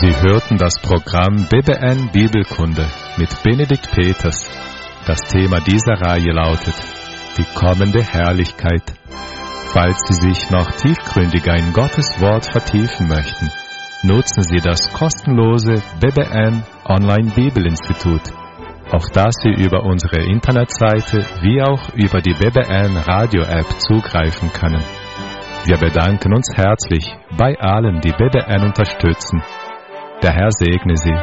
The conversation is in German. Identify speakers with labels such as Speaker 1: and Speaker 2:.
Speaker 1: Sie hörten das Programm BBN Bibelkunde mit Benedikt Peters. Das Thema dieser Reihe lautet die kommende Herrlichkeit. Falls Sie sich noch tiefgründiger in Gottes Wort vertiefen möchten, nutzen Sie das kostenlose BBN Online Bibelinstitut, auf das Sie über unsere Internetseite wie auch über die BBN Radio App zugreifen können. Wir bedanken uns herzlich bei allen, die BBN unterstützen. Der Herr segne Sie.